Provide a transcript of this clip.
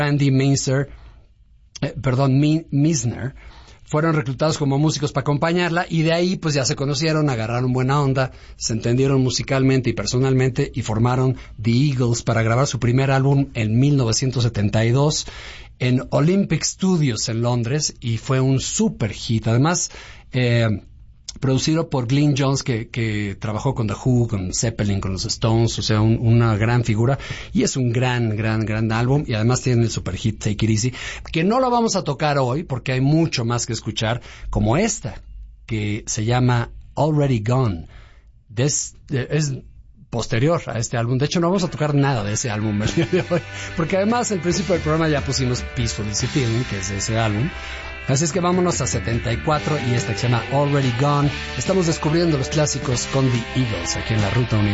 Randy Meisner, fueron reclutados como músicos para acompañarla, y de ahí pues ya se conocieron, agarraron buena onda, se entendieron musicalmente y personalmente y formaron The Eagles para grabar su primer álbum en 1972 en Olympic Studios en Londres, y fue un super hit. Además, producido por Glyn Johns, que trabajó con The Who, con Zeppelin, con los Stones, o sea, una gran figura, y es un gran álbum, y además tiene el super hit Take It Easy, que no lo vamos a tocar hoy porque hay mucho más que escuchar, como esta, que se llama Already Gone. Es posterior a este álbum. De hecho, no vamos a tocar nada de ese álbum el día de hoy, porque además al principio del programa ya pusimos Peaceful Easy Feeling, que es de ese álbum. Así es que vámonos a 74 y esta que se llama Already Gone. Estamos descubriendo los clásicos con The Eagles aquí en la Ruta Universal.